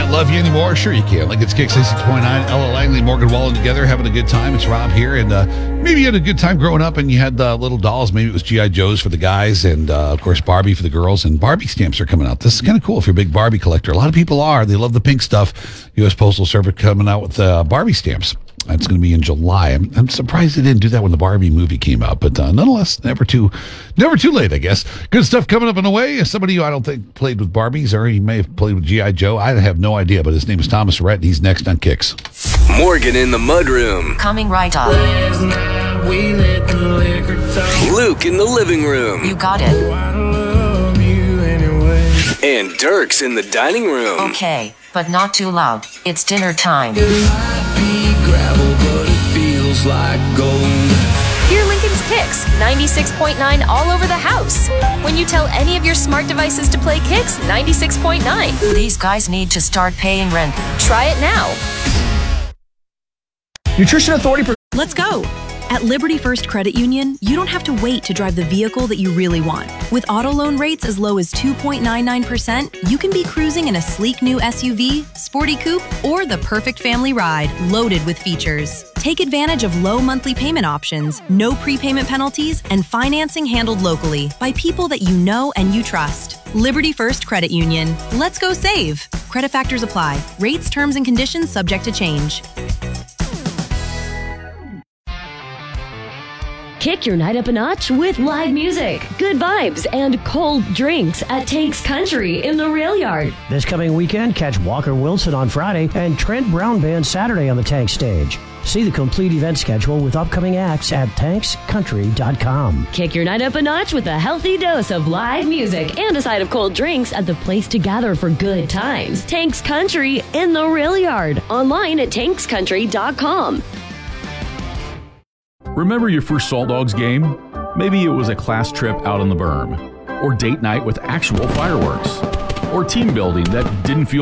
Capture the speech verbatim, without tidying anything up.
Not love you anymore? Sure you can. Like it's Kicks eighty-six point nine. Ella Langley, Morgan Wallen together having a good time. It's Rob here. And uh, maybe you had a good time growing up and you had uh, little dolls. Maybe it was G I. Joes for the guys and, uh, of course, Barbie for the girls. And Barbie stamps are coming out. This is kind of cool if you're a big Barbie collector. A lot of people are. They love the pink stuff. U S Postal Service coming out with uh, Barbie stamps. That's going to be in July. I'm, I'm surprised they didn't do that when the Barbie movie came out, but uh, nonetheless, never too, never too late, I guess. Good stuff coming up in the way. Somebody who I don't think played with Barbies, or he may have played with G I. Joe. I have no idea, but his name is Thomas Rhett, and he's next on Kicks. Morgan in the Mudroom. Coming right up. We let the liquor talk. Luke in the living room. You got it. Oh, I love you anyway. And Dirk's in the dining room. Okay, but not too loud. It's dinner time. It might be gravel, but it feels like gold. Hear Lincoln's Kicks, ninety-six point nine all over the house. When you tell any of your smart devices to play Kicks, ninety-six point nine. These guys need to start paying rent. Try it now. Nutrition Authority. Per- Let's go. At Liberty First Credit Union, you don't have to wait to drive the vehicle that you really want. With auto loan rates as low as two point nine nine percent, you can be cruising in a sleek new S U V, sporty coupe, or the perfect family ride loaded with features. Take advantage of low monthly payment options, no prepayment penalties, and financing handled locally by people that you know and you trust. Liberty First Credit Union. Let's go save. Credit factors apply. Rates, terms, and conditions subject to change. Kick your night up a notch with live music, good vibes, and cold drinks at Tanks Country in the Rail Yard. This coming weekend, catch Walker Wilson on Friday and Trent Brown Band Saturday on the Tank stage. See the complete event schedule with upcoming acts at tanks country dot com. Kick your night up a notch with a healthy dose of live music and a side of cold drinks at the place to gather for good times. Tanks Country in the Rail Yard. Online at tanks country dot com. Remember your first Salt Dogs game? Maybe it was a class trip out on the berm, or date night with actual fireworks, or team building that didn't feel